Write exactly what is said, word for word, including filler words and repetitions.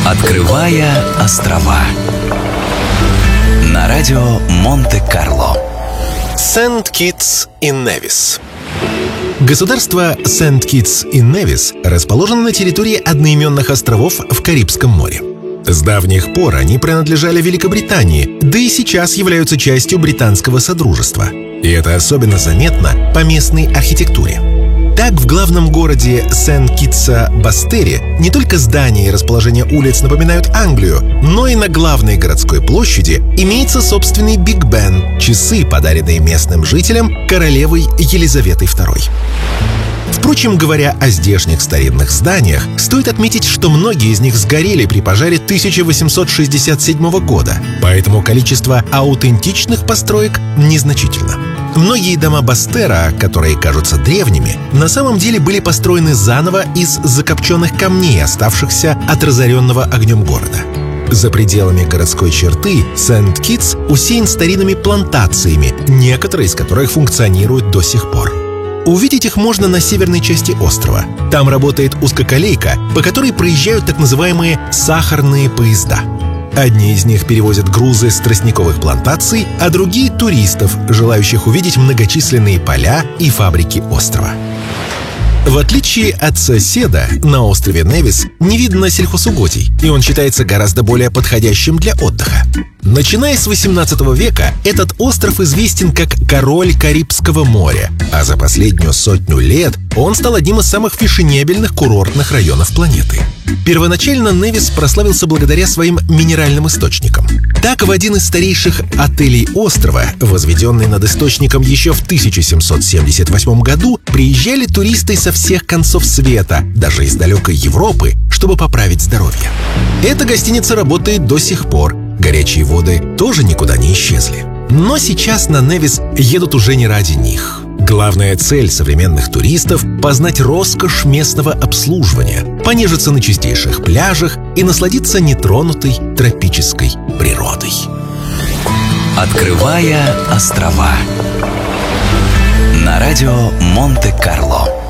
Открывая острова на радио Монте-Карло. Сент-Китс и Невис. Государство Сент-Китс и Невис расположено на территории одноименных островов в Карибском море. С давних пор они принадлежали Великобритании, да и сейчас являются частью британского содружества. И это особенно заметно по местной архитектуре. Так, в главном городе Сент-Китса-Бастере не только здания и расположение улиц напоминают Англию, но и на главной городской площади имеется собственный Биг Бен, часы, подаренные местным жителям королевой Елизаветой второй. Впрочем, говоря о здешних старинных зданиях, стоит отметить, что многие из них сгорели при пожаре тысяча восемьсот шестьдесят седьмого года, поэтому количество аутентичных построек незначительно. Многие дома Бастера, которые кажутся древними, на самом деле были построены заново из закопченных камней, оставшихся от разоренного огнем города. За пределами городской черты Сент-Китс усеян старинными плантациями, некоторые из которых функционируют до сих пор. Увидеть их можно на северной части острова. Там работает узкоколейка, по которой проезжают так называемые «сахарные поезда». Одни из них перевозят грузы с тростниковых плантаций, а другие — туристов, желающих увидеть многочисленные поля и фабрики острова. В отличие от соседа, на острове Невис не видно сельхозугодий, и он считается гораздо более подходящим для отдыха. Начиная с восемнадцатого века этот остров известен как «король Карибского моря», а за последнюю сотню лет он стал одним из самых фешенебельных курортных районов планеты. Первоначально Невис прославился благодаря своим минеральным источникам. Так, в один из старейших отелей острова, возведенный над источником еще в тысяча семьсот семьдесят восьмом году, приезжали туристы со всех концов света, даже из далекой Европы, чтобы поправить здоровье. Эта гостиница работает до сих пор. Горячие воды тоже никуда не исчезли. Но сейчас на Невис едут уже не ради них. Главная цель современных туристов – познать роскошь местного обслуживания, понежиться на чистейших пляжах и насладиться нетронутой тропической природой. Открывая острова на радио Монте-Карло.